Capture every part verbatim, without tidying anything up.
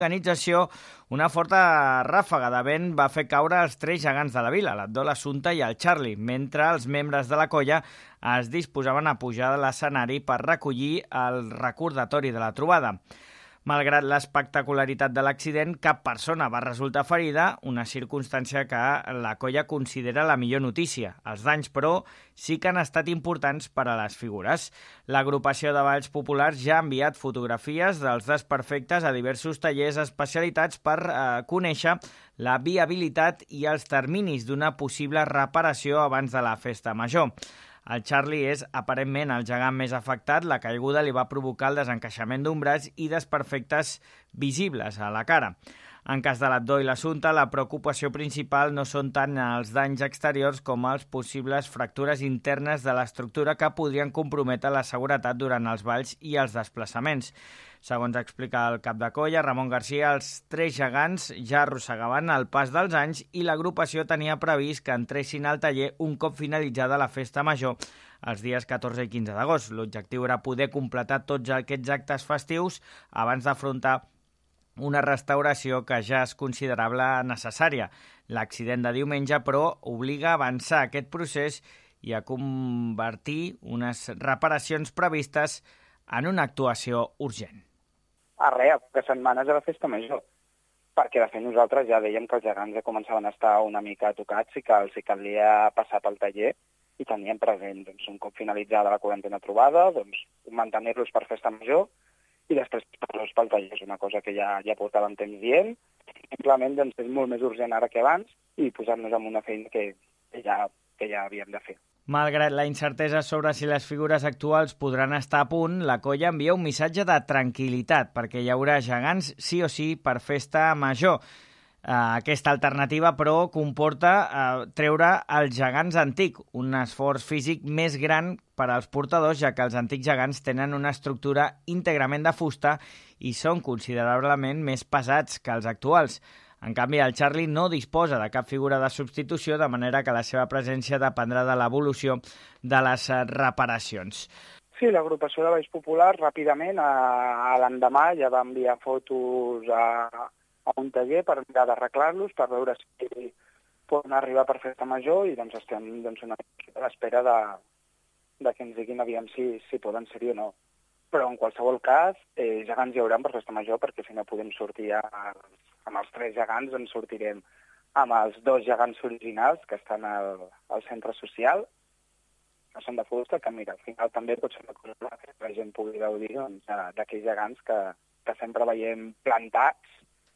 Organització, una forta ràfaga de vent va fer caure els tres gegants de la vila, l'Abdó, l'Assumpta i el Charlie, mentre els membres de la colla es disposaven a pujar de l'escenari per recollir el recordatori de la trobada. Malgrat l'espectacularitat de l'accident, cap persona va resultar ferida, una circumstància que la colla considera la millor notícia. Els danys, però, sí que han estat importants per a les figures. L'agrupació de balls populars ja ha enviat fotografies dels desperfectes a diversos tallers especialitats per eh, conèixer la viabilitat i els terminis d'una possible reparació abans de la festa major. El Charlie és aparentment el gegant més afectat. La caiguda li va provocar el desencaixament d'un braç i desperfectes visibles a la cara. En cas de l'Abdó i l'Assumpta, la preocupació principal no són tant els danys exteriors com els possibles fractures internes de l'estructura que podrien comprometre la seguretat durant els balls i els desplaçaments. Segons explica el cap de colla, Ramon Garcia, els tres gegants ja arrossegaven el pas dels anys i l'agrupació tenia previst que entressin al taller un cop finalitzada la festa major els dies catorze i quinze d'agost. L'objectiu era poder completar tots aquests actes festius abans d'afrontar una restauració que ja és considerable necessària. L'accident de diumenge, però, obliga a avançar aquest procés i a convertir unes reparacions previstes en una actuació urgent. A res, a poques setmanes de la festa major, perquè de fet nosaltres ja dèiem que els gegants ja començaven a estar una mica tocats i que els hi calia passar pel taller i teníem present, doncs, un cop finalitzada la quarantena trobada, doncs, mantenir-los per festa major i després passar-los pel taller. És una cosa que ja, ja portàvem temps dient. Simplement doncs, és molt més urgent ara que abans i posar-nos en una feina que, que, ja, que ja havíem de fer. Malgrat la incertesa sobre si les figures actuals podran estar a punt, la colla envia un missatge de tranquil·litat perquè hi haurà gegants sí o sí per festa major. Aquesta alternativa, però, comporta eh, treure els gegants antic, un esforç físic més gran per als portadors, ja que els antics gegants tenen una estructura íntegrament de fusta i són considerablement més pesats que els actuals. En canvi, el Charlie no disposa de cap figura de substitució, de manera que la seva presència dependrà de l'evolució de les reparacions. Sí, l'agrupació de balls populars ràpidament, a, a l'endemà ja va enviar fotos a, a un taller per mirar d'arreglar-los, per veure si poden arribar per festa major i doncs estem doncs, una mica a l'espera de, de que ens diguin aviam si, si poden ser o no. Però en qualsevol cas, eh, gegants hi haurà per festa major, perquè si no podem sortir a, amb els tres gegants, ens sortirem amb els dos gegants originals que estan al, al centre social, que són de fusta, que mira, al final també pot ser una cosa que la gent pugui gaudir doncs, d'aquells gegants que, que sempre veiem plantats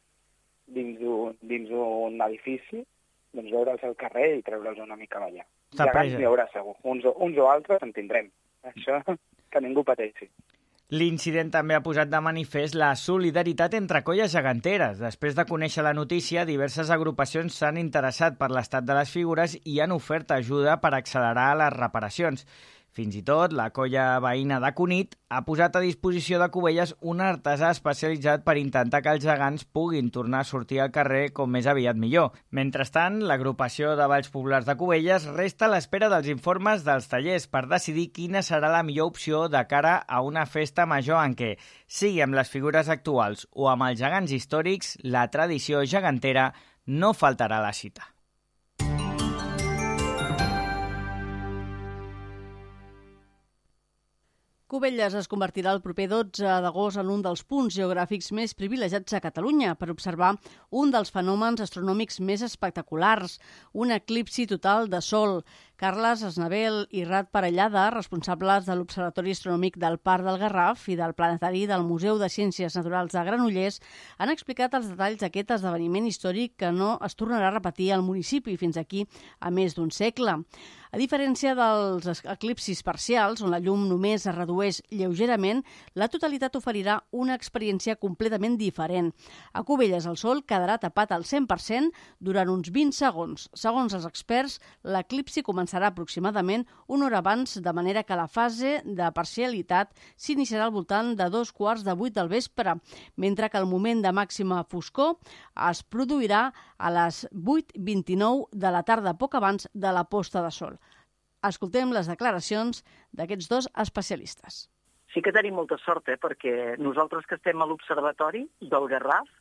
dins un, dins un edifici, doncs veure'ls al carrer i treure'ls una mica a ballar. Gegants n'hi haurà segur, uns, uns o altres en tindrem, això que ningú pateixi. L'incident també ha posat de manifest la solidaritat entre colles geganteres. Després de conèixer la notícia, diverses agrupacions s'han interessat per l'estat de les figures i han ofert ajuda per accelerar les reparacions. Fins i tot, la colla veïna de Cunit ha posat a disposició de Cubelles un artesà especialitzat per intentar que els gegants puguin tornar a sortir al carrer com més aviat millor. Mentrestant, l'agrupació de balls populars de Cubelles resta a l'espera dels informes dels tallers per decidir quina serà la millor opció de cara a una festa major en què, sigui amb les figures actuals o amb els gegants històrics, la tradició gegantera no faltarà a la cita. Cubelles es convertirà el proper dotze d'agost en un dels punts geogràfics més privilegiats a Catalunya per observar un dels fenòmens astronòmics més espectaculars, un eclipsi total de Sol. Carles Esnavel i Rat Parellada, responsables de l'Observatori Astronòmic del Parc del Garraf i del Planetari del Museu de Ciències Naturals de Granollers, han explicat els detalls d'aquest esdeveniment històric que no es tornarà a repetir al municipi fins aquí a més d'un segle. A diferència dels eclipsis parcials, on la llum només es redueix lleugerament, la totalitat oferirà una experiència completament diferent. A Cubelles el sol quedarà tapat al cent per cent durant uns vint segons. Segons els experts, l'eclipsi començarà aproximadament una hora abans, de manera que la fase de parcialitat s'iniciarà al voltant de dos quarts de vuit del vespre, mentre que el moment de màxima foscor es produirà a les vuit vint-i-nou de la tarda, poc abans de la posta de sol. Escoltem les declaracions d'aquests dos especialistes. Sí que tenim molta sort, eh, perquè nosaltres que estem a l'Observatori del Garraf